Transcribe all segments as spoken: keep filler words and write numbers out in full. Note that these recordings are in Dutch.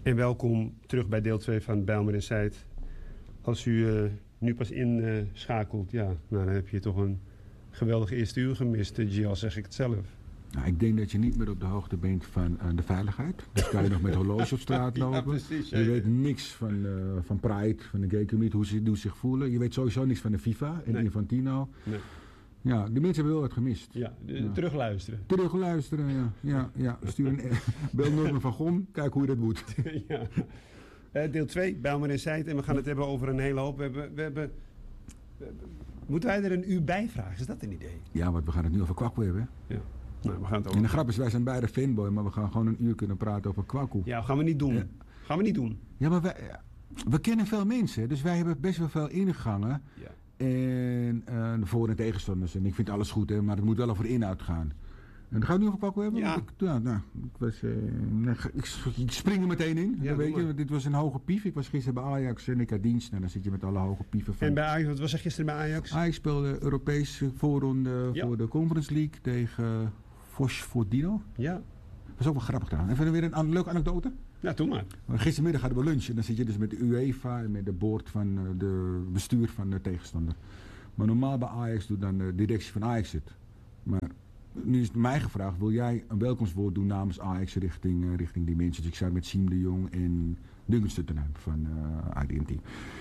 En welkom terug bij deel twee van Bijlmer Insight. Als u uh, nu pas inschakelt, uh, ja, nou, dan heb je toch een geweldige eerste uur gemist. Uh, G, al zeg ik het zelf. Nou, ik denk dat je niet meer op de hoogte bent van uh, de veiligheid. Dus kan je nog met horloge op straat lopen. Ja, precies, ja, je ja. weet niks van, uh, van Pride, van de gay community, hoe ze, hoe ze zich voelen. Je weet sowieso niks van de FIFA en nee. Infantino. Nee. Ja, die mensen hebben wel wat gemist. Ja, de, ja. terugluisteren. Terugluisteren, ja. ja, ja. Stuur een bel Norman van Gom, kijk hoe je dat moet. ja. uh, deel twee, Bijlmer Insight. En we gaan het hebben over een hele hoop. We hebben, we hebben, we hebben, moeten wij er een uur bij vragen? Is dat een idee? Ja, want we gaan het nu over Kwaku hebben. Ja. Nou, we gaan het over... En de grap is, wij zijn beide fanboy, maar we gaan gewoon een uur kunnen praten over Kwaku. Ja, gaan we niet doen. Ja. Gaan we niet doen. Ja, maar wij, we kennen veel mensen, dus wij hebben best wel veel ingangen. Ja. En uh, de voor- en tegenstanders. En ik vind alles goed, hè, maar het moet wel over de inhoud gaan. En dan gaan we nu over Kwaku hebben? Ja. Ik, ja, nou, ik, was, uh, nee, ik, ik spring er meteen in. Ja, weet je, dit was een hoge pief. Ik was gisteren bij Ajax en ik had dienst. En dan zit je met alle hoge pieven van. En bij Ajax, wat was er gisteren bij Ajax? Ajax speelde Europese voorronde ja. voor de Conference League tegen Fosfordino. Ja. Dat was ook wel grappig gedaan. Even weer een, een leuke anekdote? Ja, doe maar. Gistermiddag hadden we lunch en dan zit je dus met de UEFA en met de board van de bestuur van de tegenstander. Maar normaal bij Ajax doet dan de directie van Ajax het. Maar nu is het mij gevraagd, wil jij een welkomstwoord doen namens Ajax richting, uh, richting die mensen? Dus ik zat met Siem de Jong en Duncan Stuttenheim van uh, I D M T.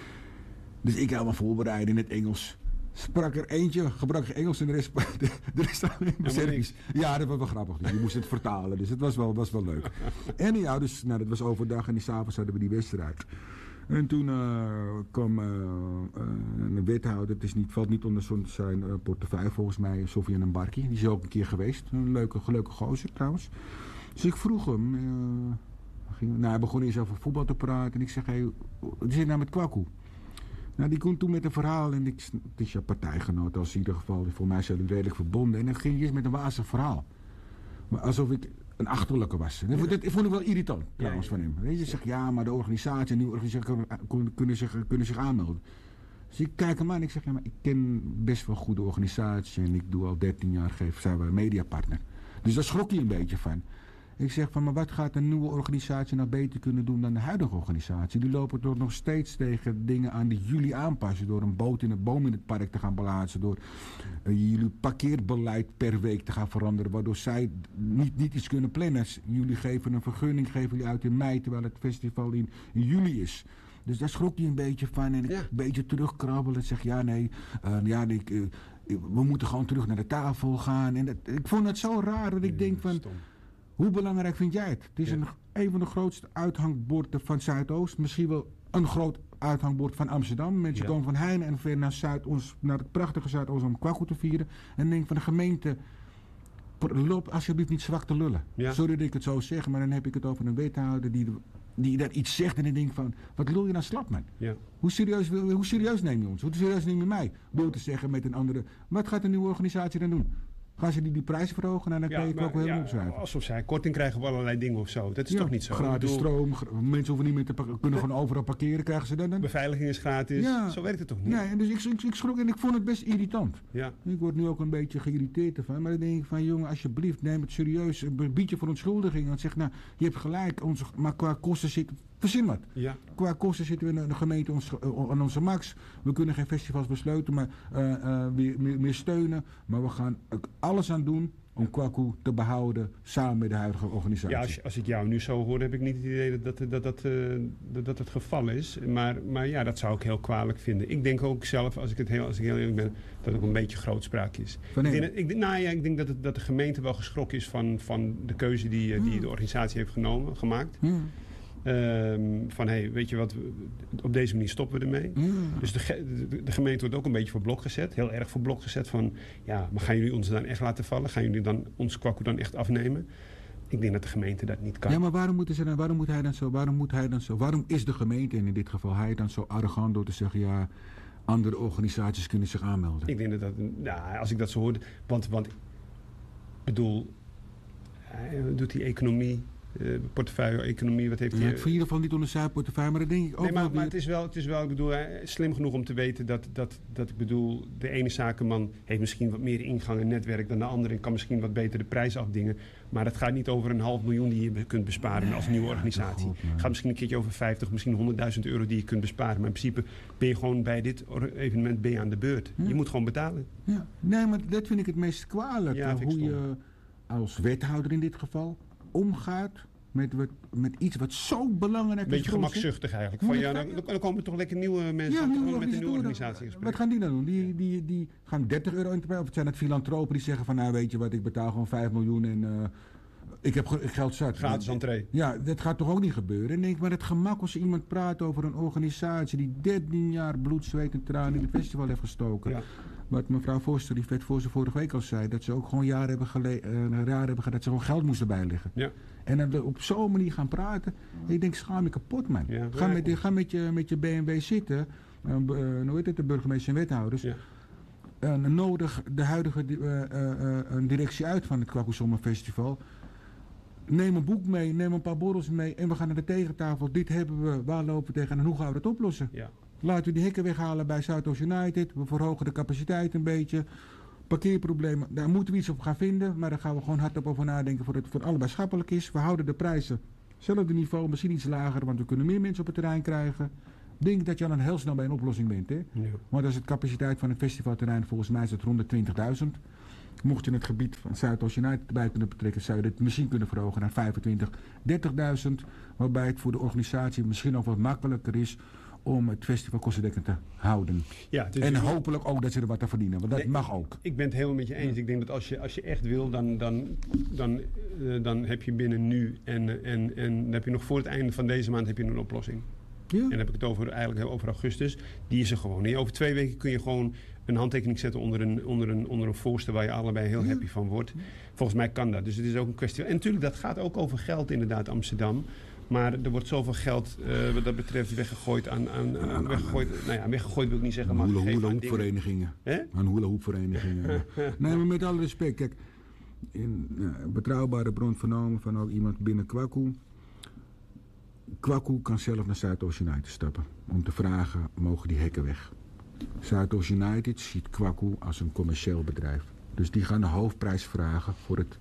Dus ik helemaal voorbereid in het Engels. Sprak er eentje, gebruik je Engels en de rest, de, de rest alleen maar Servisch. Ja, dat was wel grappig. Dus je moest het vertalen, dus het was wel, was wel leuk. En ja, dus nou, dat was overdag en die 's avonds hadden we die wedstrijd. En toen uh, kwam uh, uh, een wethouder, het is niet, valt niet onder zijn uh, portefeuille volgens mij, Sofiane Mbarki. Die is ook een keer geweest, een leuke, leuke gozer trouwens. Dus ik vroeg hem, uh, ging, nou, hij begon eerst over voetbal te praten en ik zeg, hey, wat zit nou met Kwaku? Nou, die komt toen met een verhaal en ik, het is je partijgenoot als in ieder geval, voor mij zijn we redelijk verbonden. En dan ging je eens met een wazig verhaal. Maar alsof ik een achterlijke was. En dat, dat vond ik wel irritant trouwens ja, ja. van hem. Weet je, zegt ja, maar de organisatie, een nieuwe organisatie kunnen zich, kunnen zich aanmelden. Dus ik kijk hem aan en ik zeg ja, maar ik ken best wel goede organisatie en ik doe al dertien jaar, geef, zijn we mediapartner. Dus daar schrok hij een beetje van. Ik zeg van, maar wat gaat een nieuwe organisatie nou beter kunnen doen dan de huidige organisatie? Die lopen toch nog steeds tegen dingen aan die jullie aanpassen. Door een boot in een boom in het park te gaan plaatsen. Door uh, jullie parkeerbeleid per week te gaan veranderen. Waardoor zij niet, niet iets kunnen plannen. Jullie geven een vergunning, geven jullie uit in mei. Terwijl het festival in, in juli is. Dus daar schrok hij een beetje van. En ik ja. een beetje terugkrabbelen. En zeg ja nee, uh, ja, ik, uh, we moeten gewoon terug naar de tafel gaan. En dat, ik vond het zo raar dat ik ja, denk van... Stom. Hoe belangrijk vind jij het? Het is ja. een, een van de grootste uithangborden van Zuidoost. Misschien wel een groot uithangbord van Amsterdam. Mensen ja. komen van Heine en ver naar, Zuid, ons, naar het prachtige Zuidoost om Kwaku te vieren. En denk van de gemeente, loop alsjeblieft niet zwak te lullen. Ja. Sorry dat ik het zo zeg, maar dan heb ik het over een wethouder die, die dat iets zegt. En dan denk van, wat lul je nou slap man? Ja. Hoe, serieus, hoe serieus neem je ons? Hoe serieus neem je mij? Door te zeggen met een andere, wat gaat een nieuwe organisatie dan doen? Gaan ze die, die prijs verhogen en dan kan je het ook helemaal ja, opschrijven. Alsof zij korting krijgen op allerlei dingen of zo. Dat is ja, toch niet zo? Gratis stroom, mensen hoeven niet meer te kunnen ja. gewoon overal parkeren, krijgen ze dat dan? Beveiliging is gratis, ja. Zo werkt het toch niet? Nee, dus ik, ik, ik schrok en ik vond het best irritant. Ja. Ik word nu ook een beetje geïrriteerd ervan. Maar dan denk ik van, jongen, alsjeblieft, neem het serieus. Bied je verontschuldiging. Want zeg, nou, je hebt gelijk, onze, maar qua kosten zit... Verzin wat. Ja. Qua kosten zitten we in de gemeente ons, uh, aan onze max. We kunnen geen festivals besluiten, maar uh, uh, weer, meer, meer steunen. Maar we gaan alles aan doen om Kwaku te behouden samen met de huidige organisatie. Ja, als, als ik jou nu zo hoor, heb ik niet het idee dat dat, dat, dat, uh, dat, dat het geval is. Maar, maar ja, dat zou ik heel kwalijk vinden. Ik denk ook zelf, als ik, het heel, als ik heel eerlijk ben, dat het ook een beetje grootspraak is. Ik denk, dat, ik, nou ja, ik denk dat, het, dat de gemeente wel geschrokken is van, van de keuze die, uh, die hmm. de organisatie heeft genomen, gemaakt. Hmm. Um, van, hé, hey, weet je wat, op deze manier stoppen we ermee. Mm. Dus de, de, de gemeente wordt ook een beetje voor blok gezet. Heel erg voor blok gezet van, ja, maar gaan jullie ons dan echt laten vallen? Gaan jullie dan ons Kwaku dan echt afnemen? Ik denk dat de gemeente dat niet kan. Ja, maar waarom, moeten ze dan, waarom moet hij dan zo, waarom moet hij dan zo, waarom is de gemeente, en in dit geval hij dan zo arrogant door te zeggen, ja, andere organisaties kunnen zich aanmelden? Ik denk dat dat, nou, als ik dat zo hoorde, want, want, bedoel, hij doet die economie Uh, portefeuille, economie, wat heeft hij... Ja, ik in ieder geval niet onder zijn portefeuille, maar dat denk ik ook nee, maar, wel maar het is wel, het is wel, ik bedoel, slim genoeg om te weten dat, dat, dat ik bedoel, de ene zakenman heeft misschien wat meer ingang en netwerk dan de andere en kan misschien wat beter de prijs afdingen. Maar het gaat niet over een half miljoen die je kunt besparen nee, als nieuwe organisatie. Ja, het gaat misschien een keertje over vijftig, misschien honderdduizend euro die je kunt besparen. Maar in principe ben je gewoon bij dit evenement ben je aan de beurt. Ja. Je moet gewoon betalen. Ja. Nee, maar dat vind ik het meest kwalijk. Ja, hoe je als wethouder in dit geval omgaat met, wat, met iets wat zo belangrijk is. Een beetje gemakzuchtig eigenlijk. Van, ja, dan, dan komen er toch lekker nieuwe mensen ja, nieuwe met een nieuwe organisatie in Wat gaan die dan doen? Die, die, die gaan dertig euro in te Of het zijn het filantropen die zeggen van nou weet je wat, ik betaal gewoon vijf miljoen en uh, ik heb geld zat. Gratis entree. Ja, dat gaat toch ook niet gebeuren. En denk maar het gemak als iemand praat over een organisatie die dertien jaar bloed, zweet en tranen in het festival heeft gestoken. Ja. Wat mevrouw Forster, die vet voor ze vorige week al zei, dat ze ook gewoon jaren hebben geleden, uh, jaren hebben gehad, dat ze gewoon geld moesten bijleggen. Ja. En dan op zo'n manier gaan praten. En ik denk, schaam je kapot, man. Ja, ga met, ga met, je, met je B M W zitten. Uh, uh, hoe heet het, de burgemeester en wethouders. Ja. Uh, nodig de huidige uh, uh, uh, directie uit van het Kwaku Zomerfestival. Neem een boek mee, neem een paar borrels mee. En we gaan naar de tegentafel. Dit hebben we, waar lopen we tegen en hoe gaan we dat oplossen? Ja. Laten we die hekken weghalen bij Zuidoost United. We verhogen de capaciteit een beetje. Parkeerproblemen, daar moeten we iets op gaan vinden. Maar daar gaan we gewoon hardop over nadenken voor het voor allebei schappelijk is. We houden de prijzen hetzelfde niveau, misschien iets lager. Want we kunnen meer mensen op het terrein krijgen. Ik denk dat je dan heel snel bij een oplossing bent. Hè? Ja. Want als het capaciteit van het festivalterrein, volgens mij is het honderdtwintigduizend. Mocht je het gebied van Zuidoost United erbij kunnen betrekken, zou je het misschien kunnen verhogen naar vijfentwintig, dertigduizend. Waarbij het voor de organisatie misschien ook wat makkelijker is om het festival kostendekkend te houden. Ja, en hopelijk ook dat ze er wat aan verdienen, want dat nee, mag ook. Ik ben het helemaal met je eens. Ja. Ik denk dat als je, als je echt wil, dan, dan, dan, uh, dan heb je binnen nu en, en, en dan heb je nog voor het einde van deze maand heb je een oplossing. Ja. En dan heb ik het over, eigenlijk over augustus. Die is er gewoon. En over twee weken kun je gewoon een handtekening zetten onder een, onder een, onder een voorstel waar je allebei heel ja. happy van wordt. Volgens mij kan dat. Dus het is ook een kwestie. En natuurlijk, dat gaat ook over geld inderdaad, Amsterdam. Maar er wordt zoveel geld uh, wat dat betreft weggegooid aan... aan, aan, aan weggegooid, nou ja, weggegooid wil ik niet zeggen, maar hula, hula hoop verenigingen. Aan hula hoop verenigingen. Nee, maar met alle respect. Kijk, in uh, betrouwbare bron vernomen van ook iemand binnen Kwaku. Kwaku kan zelf naar Zuidoost United stappen. Om te vragen, mogen die hekken weg? Zuidoost United ziet Kwaku als een commercieel bedrijf. Dus die gaan de hoofdprijs vragen voor het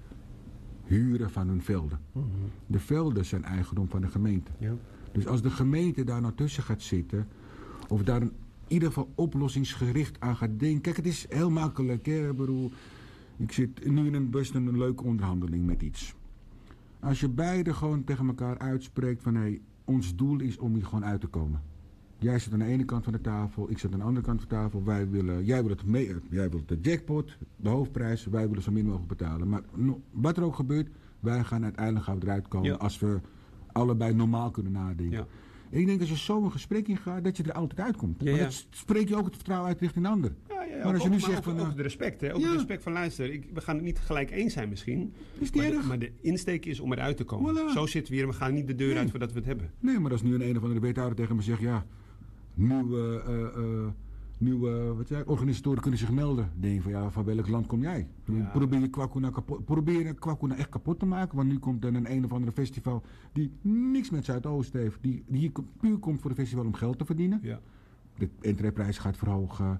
huren van hun velden. Mm-hmm. De velden zijn eigendom van de gemeente. Ja. Dus als de gemeente daar nou tussen gaat zitten, of daar in ieder geval oplossingsgericht aan gaat denken. Kijk, het is heel makkelijk. Hè? Ik bedoel, ik zit nu in een best een leuke onderhandeling met iets. Als je beide gewoon tegen elkaar uitspreekt van hé, hey, ons doel is om hier gewoon uit te komen. Jij zit aan de ene kant van de tafel, ik zit aan de andere kant van de tafel. Wij willen, jij wil het mee, jij wilt de jackpot, de hoofdprijs, wij willen zo min mogelijk betalen. Maar no, wat er ook gebeurt, wij gaan uiteindelijk gaan we eruit komen ja. als we allebei normaal kunnen nadenken. Ja. En ik denk dat als je zo een gesprek in gaat, dat je er altijd uitkomt. Ja, ja. Want dat spreek je ook het vertrouwen uit richting de ander. Ja, ja, ja. Maar als je nu zegt van... Ook de respect, hè? Ook ja. de respect van luister. Ik, we gaan het niet gelijk eens zijn misschien. Is maar, de, maar de insteek is om eruit te komen. Voilà. Zo zitten we hier en we gaan niet de deur nee. uit voordat we het hebben. Nee, maar als nu een een of andere wethouder tegen me zegt, ja, nieuwe, uh, uh, nieuwe wat jij, organisatoren kunnen zich melden. Denk je van, ja, van welk land kom jij? Ja. Probeer je Kwaku nou kapot, probeer je Kwaku nou echt kapot te maken, want nu komt er een een of andere festival die niks met Zuidoost heeft, die, die hier puur komt voor het festival om geld te verdienen. Ja. De entreeprijs gaat verhogen.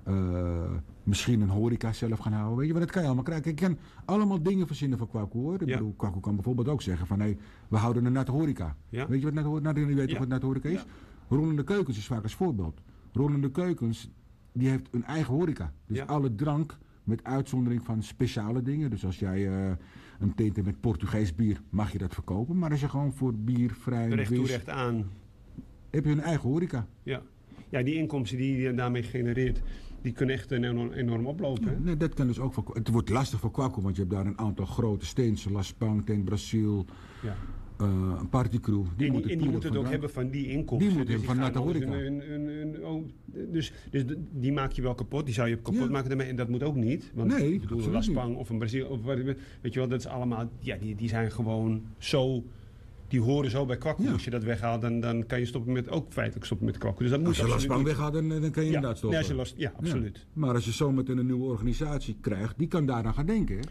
Uh, misschien een horeca zelf gaan houden. Weet je, maar dat kan je allemaal krijgen. Ik kan allemaal dingen verzinnen voor Kwaku, hoor. Ik ja. bedoel, Kwaku kan bijvoorbeeld ook zeggen van, hé, hey, we houden een natte horeca. Ja. Weet je wat natte horeca is? Weet je ja. wat natte horeca is? Ja. Rollende Keukens is vaak als voorbeeld. Rollende Keukens, die heeft een eigen horeca. Dus ja. alle drank, met uitzondering van speciale dingen. Dus als jij uh, een tente met Portugees bier, mag je dat verkopen. Maar als je gewoon voor bier, vrij... Recht toe, recht aan. Heb je een eigen horeca. Ja. Ja, die inkomsten die je daarmee genereert, die kunnen echt enorm, enorm oplopen. Ja, nee, dat kan dus ook voor, het wordt lastig voor Kwaku, want je hebt daar een aantal grote steens, Las Pang, Tent Brazil, ja. uh, een partycrew. Die en die, en die moeten het ook hebben van die inkomsten. Die moeten dus hebben van natte horeca. Een, een, een, oh, dus, dus die maak je wel kapot, die zou je kapot ja. maken daarmee, en dat moet ook niet. Want nee, ik bedoel, Las Pang of een Brazil, of, weet je wel, dat is allemaal, ja, die, die zijn gewoon zo... Die horen zo bij Kwaku. Ja. Als je dat weghaalt, dan, dan kan je stoppen met, ook feitelijk stoppen met Kwaku. Dus dat moet als je Las Pang weghaalt, dan, dan kan je ja. inderdaad stoppen. Nee, als je last, ja, absoluut. Ja. Maar als je zo met een nieuwe organisatie krijgt, die kan daaraan gaan denken. Hè?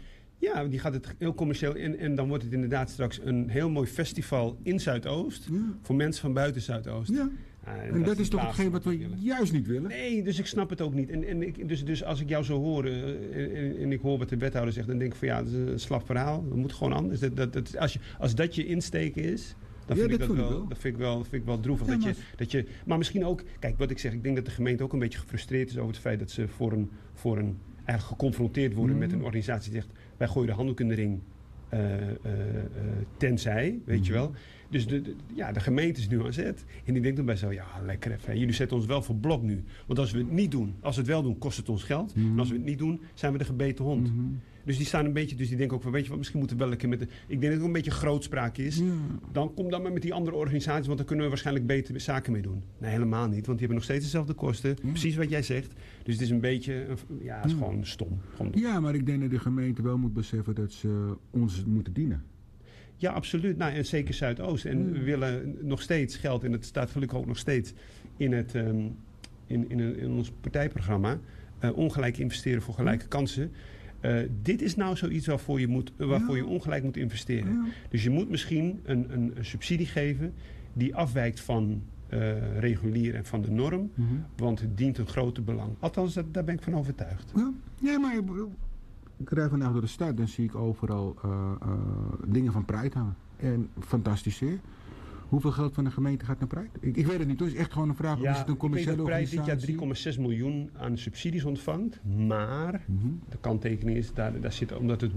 Ja, die gaat het heel commercieel in. En dan wordt het inderdaad straks een heel mooi festival in Zuidoost. Ja. Voor mensen van buiten Zuidoost. Ja. Ah, en, en dat, dat is toch hetgeen wat we juist niet willen? Nee, dus ik snap het ook niet. En, en ik, dus, dus als ik jou zo hoor uh, en, en ik hoor wat de wethouder zegt, dan denk ik van ja, dat is een slap verhaal. Dat moet gewoon anders. Dat, dat, dat, als, je, als dat je insteken is, dan vind, ja, ik, dat dat wel, dat vind, ik, wel, vind ik wel droevig. Ja, dat, maar... je, dat je, maar misschien ook, kijk wat ik zeg, ik denk dat de gemeente ook een beetje gefrustreerd is over het feit dat ze voor een, voor een eigenlijk geconfronteerd worden mm. met een organisatie die zegt, wij gooien de handdoek in de ring. Uh, uh, uh, tenzij, weet mm. je wel. Dus de, de, ja, de gemeente is nu aan zet. En die denkt dan bij zo, ja, lekker even. Jullie zetten ons wel voor blok nu. Want als we het niet doen, als we het wel doen, kost het ons geld. Mm. En als we het niet doen, zijn we de gebeten hond. Mm-hmm. Dus die staan een beetje, dus die denken ook van, weet je wat, misschien moeten we wel een keer met de... Ik denk dat het ook een beetje grootspraak is. Ja. Dan kom dan maar met die andere organisaties, want dan kunnen we waarschijnlijk beter zaken mee doen. Nee, helemaal niet, want die hebben nog steeds dezelfde kosten. Ja. Precies wat jij zegt. Dus het is een beetje, ja, het is ja. gewoon stom. Gewoon dom. Ja, maar ik denk dat de gemeente wel moet beseffen dat ze ons moeten dienen. Ja, absoluut. Nou, en zeker Zuidoost. En mm. we willen nog steeds geld, en het staat gelukkig ook nog steeds in, het, um, in, in, in ons partijprogramma, uh, ongelijk investeren voor gelijke mm. kansen. Uh, dit is nou zoiets waarvoor je, moet, waarvoor ja. je ongelijk moet investeren. Ja. Dus je moet misschien een, een, een subsidie geven die afwijkt van uh, regulier en van de norm, mm-hmm. want het dient een groter belang. Althans, dat, daar ben ik van overtuigd. Ja, ja maar ik, ik rijd vandaag door de stad en zie ik overal uh, uh, dingen van Pride hangen. En fantastisch zeer. Hoeveel geld van de gemeente gaat naar Pride? Ik, ik weet het niet, het is echt gewoon een vraag. Ja, is het een commerciële ik weet dat Pride dit jaar organisatie? drie komma zes miljoen aan subsidies ontvangt. Maar mm-hmm. de kanttekening is, daar, daar zit, omdat het